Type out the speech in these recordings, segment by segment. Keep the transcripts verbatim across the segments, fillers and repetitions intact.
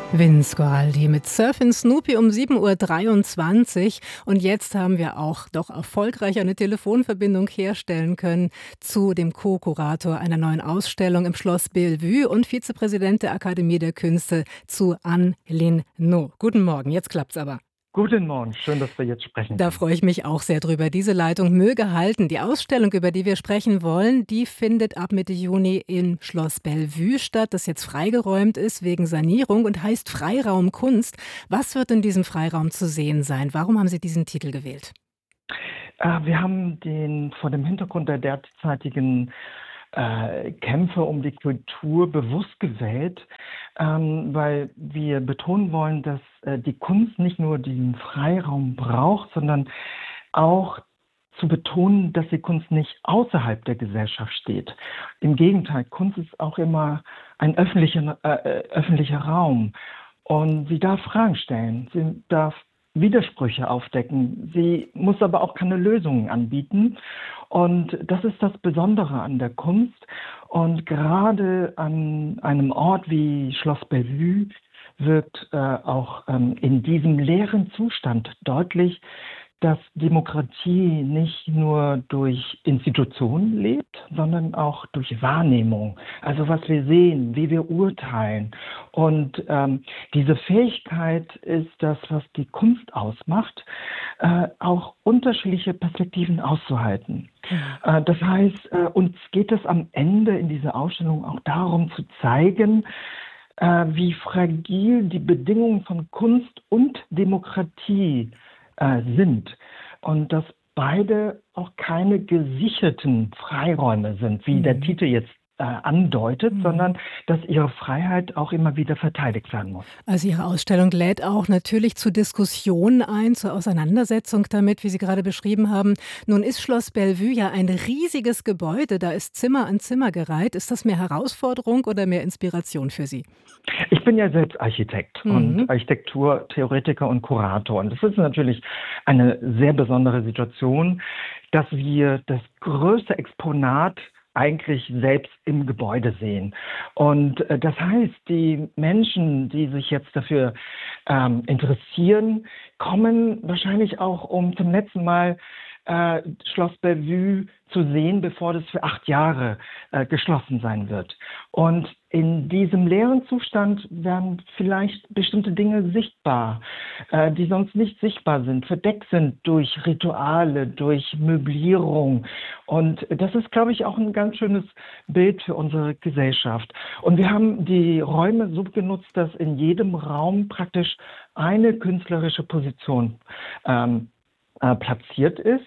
Vince Guaraldi mit Surfin' Snoopy um sieben Uhr dreiundzwanzig. Und jetzt haben wir auch doch erfolgreich eine Telefonverbindung herstellen können zu dem Co-Kurator einer neuen Ausstellung im Schloss Bellevue und Vizepräsident der Akademie der Künste, zu Anne Linot. Guten Morgen, jetzt klappt's aber. Guten Morgen, schön, dass wir jetzt sprechen Da können. freue ich mich auch sehr drüber. Diese Leitung möge halten. Die Ausstellung, über die wir sprechen wollen, die findet ab Mitte Juni im Schloss Bellevue statt, das jetzt freigeräumt ist wegen Sanierung und heißt Freiraum Kunst. Was wird in diesem Freiraum zu sehen sein? Warum haben Sie diesen Titel gewählt? Äh, wir haben den vor dem Hintergrund der derzeitigen äh, Kämpfe um die Kultur bewusst gewählt, ähm, weil wir betonen wollen, dass äh, die Kunst nicht nur diesen Freiraum braucht, sondern auch zu betonen, dass die Kunst nicht außerhalb der Gesellschaft steht. Im Gegenteil, Kunst ist auch immer ein öffentlicher, äh, äh, öffentlicher Raum. Und sie darf Fragen stellen, sie darf Widersprüche aufdecken, sie muss aber auch keine Lösungen anbieten. Und das ist das Besondere an der Kunst. Und gerade an einem Ort wie Schloss Bellevue wird äh, auch ähm, in diesem leeren Zustand deutlich, dass Demokratie nicht nur durch Institutionen lebt, sondern auch durch Wahrnehmung. Also was wir sehen, wie wir urteilen. Und ähm, diese Fähigkeit ist das, was die Kunst ausmacht, äh, auch unterschiedliche Perspektiven auszuhalten. Äh, das heißt, äh, uns geht es am Ende in dieser Ausstellung auch darum zu zeigen, äh, wie fragil die Bedingungen von Kunst und Demokratie äh, sind und dass beide auch keine gesicherten Freiräume sind, wie mhm. der Titel jetzt äh, andeutet, mhm. sondern dass ihre Freiheit auch immer wieder verteidigt werden muss. Also Ihre Ausstellung lädt auch natürlich zu Diskussionen ein, zur Auseinandersetzung damit, wie Sie gerade beschrieben haben. Nun ist Schloss Bellevue ja ein riesiges Gebäude, da ist Zimmer an Zimmer gereiht. Ist das mehr Herausforderung oder mehr Inspiration für Sie? Ich bin ja selbst Architekt mhm. und Architekturtheoretiker und Kurator. Und das ist natürlich eine sehr besondere Situation, dass wir das größte Exponat eigentlich selbst im Gebäude sehen. Und äh, das heißt, die Menschen, die sich jetzt dafür ähm, interessieren, kommen wahrscheinlich auch, um zum letzten Mal äh, Schloss Bellevue zu sehen, bevor das für acht Jahre äh, geschlossen sein wird. Und in diesem leeren Zustand werden vielleicht bestimmte Dinge sichtbar, äh, die sonst nicht sichtbar sind, verdeckt sind durch Rituale, durch Möblierung. Und das ist, glaube ich, auch ein ganz schönes Bild für unsere Gesellschaft. Und wir haben die Räume so genutzt, dass in jedem Raum praktisch eine künstlerische Position ähm, äh, platziert ist,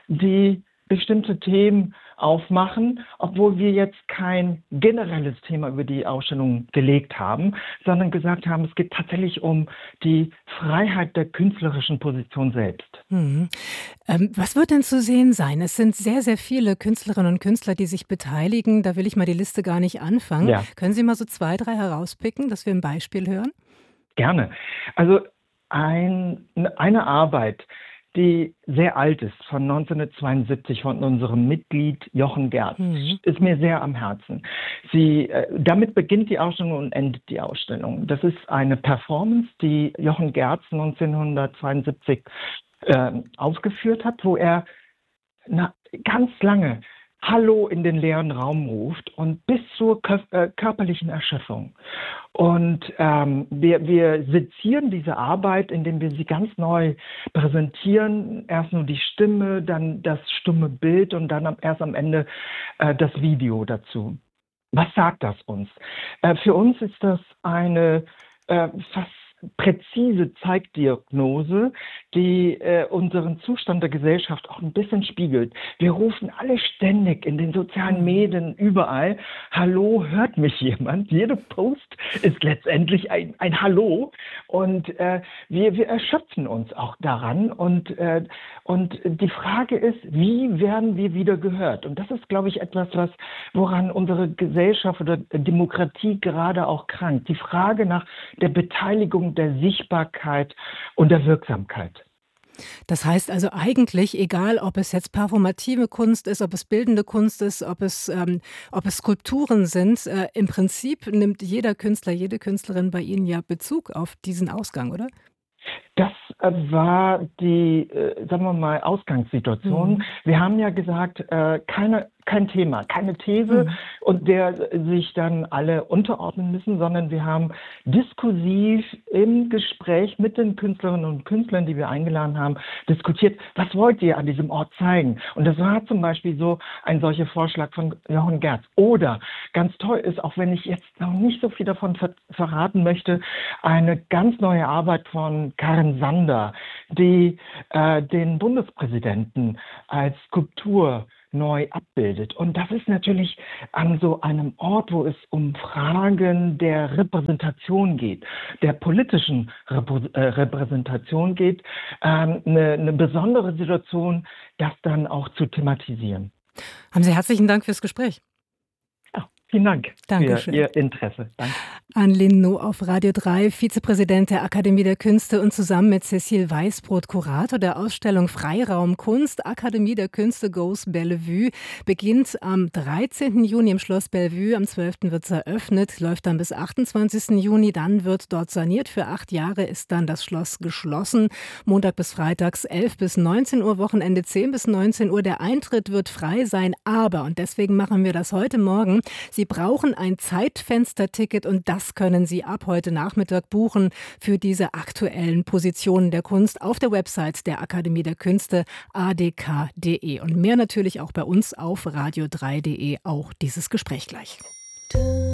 die bestimmte Themen aufmachen, obwohl wir jetzt kein generelles Thema über die Ausstellung gelegt haben, sondern gesagt haben, es geht tatsächlich um die Freiheit der künstlerischen Position selbst. Mhm. Ähm, was wird denn zu sehen sein? Es sind sehr, sehr viele Künstlerinnen und Künstler, die sich beteiligen. Da will ich mal die Liste gar nicht anfangen. Ja. Können Sie mal so zwei, drei herauspicken, dass wir ein Beispiel hören? Gerne. Also ein, eine Arbeit, die sehr alt ist, von neunzehnhundertzweiundsiebzig, von unserem Mitglied Jochen Gerz, mhm. ist mir sehr am Herzen. Sie, äh, damit beginnt die Ausstellung und endet die Ausstellung. Das ist eine Performance, die Jochen Gerz neunzehnhundertzweiundsiebzig äh, aufgeführt hat, wo er na, ganz lange Hallo in den leeren Raum ruft und bis zur kö- äh, körperlichen Erschöpfung. Und ähm, wir, wir sezieren diese Arbeit, indem wir sie ganz neu präsentieren. Erst nur die Stimme, dann das stumme Bild und dann erst am Ende äh, das Video dazu. Was sagt das uns? Äh, für uns ist das eine äh, fast präzise Zeitdiagnose, die äh, unseren Zustand der Gesellschaft auch ein bisschen spiegelt. Wir rufen alle ständig in den sozialen Medien überall, Hallo, hört mich jemand? Jede Post ist letztendlich ein, ein Hallo und äh, wir, wir erschöpfen uns auch daran und, äh, und die Frage ist, wie werden wir wieder gehört? Und das ist, glaube ich, etwas, was woran unsere Gesellschaft oder Demokratie gerade auch krankt. Die Frage nach der Beteiligung, der Sichtbarkeit und der Wirksamkeit. Das heißt also eigentlich, egal ob es jetzt performative Kunst ist, ob es bildende Kunst ist, ob es, ähm, ob es Skulpturen sind, äh, im Prinzip nimmt jeder Künstler, jede Künstlerin bei Ihnen ja Bezug auf diesen Ausgang, oder? Das äh, war die, äh, sagen wir mal, Ausgangssituation. Mhm. Wir haben ja gesagt, äh, keine, kein Thema, keine These Mhm. und der sich dann alle unterordnen müssen, sondern wir haben diskursiv im Gespräch mit den Künstlerinnen und Künstlern, die wir eingeladen haben, diskutiert, was wollt ihr an diesem Ort zeigen? Und das war zum Beispiel so ein solcher Vorschlag von Jochen Gerz. Oder ganz toll ist, auch wenn ich jetzt noch nicht so viel davon ver verraten möchte, eine ganz neue Arbeit von Karen Sander, die äh, den Bundespräsidenten als Skulptur neu abbildet. Und das ist natürlich an so einem Ort, wo es um Fragen der Repräsentation geht, der politischen Repro äh, Repräsentation geht, ähm, eine, eine besondere Situation, das dann auch zu thematisieren. Haben Sie herzlichen Dank fürs Gespräch. Ja, vielen Dank für Dankeschön. Ihr Interesse. Danke. Anne Linnow auf Radio drei, Vizepräsident der Akademie der Künste und zusammen mit Cécile Weißbrot, Kurator der Ausstellung Freiraum Kunst, Akademie der Künste Goes Bellevue, beginnt am dreizehnten Juni im Schloss Bellevue, am zwölften wird es eröffnet, läuft dann bis achtundzwanzigsten Juni, dann wird dort saniert. Für acht Jahre ist dann das Schloss geschlossen, Montag bis Freitags elf bis neunzehn Uhr, Wochenende zehn bis neunzehn Uhr. Der Eintritt wird frei sein, aber, und deswegen machen wir das heute Morgen, Sie brauchen ein Zeitfensterticket und das Das können Sie ab heute Nachmittag buchen für diese aktuellen Positionen der Kunst auf der Website der Akademie der Künste a d k punkt d e. Und mehr natürlich auch bei uns auf radio drei punkt d e, auch dieses Gespräch gleich.